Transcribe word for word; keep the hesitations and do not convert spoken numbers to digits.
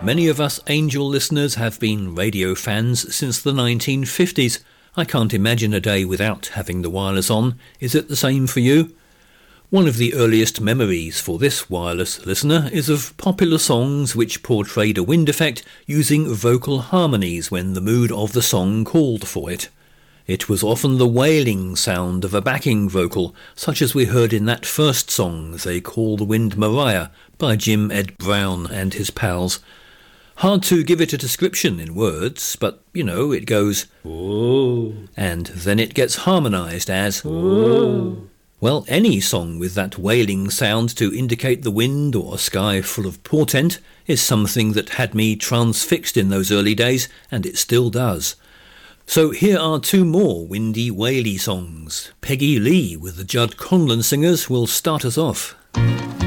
Many of us Angel listeners have been radio fans since the nineteen fifties. I can't imagine a day without having the wireless on. Is it the same for you? One of the earliest memories for this wireless listener is of popular songs which portrayed a wind effect using vocal harmonies when the mood of the song called for it. It was often the wailing sound of a backing vocal, such as we heard in that first song, They Call the Wind Maria, by Jim Ed Brown and his pals. Hard to give it a description in words, but, you know, it goes, "Oh," and then it gets harmonised as, "Oh." Well, any song with that wailing sound to indicate the wind or a sky full of portent is something that had me transfixed in those early days, and it still does. So here are two more windy, waily songs. Peggy Lee with the Judd Conlon Singers will start us off.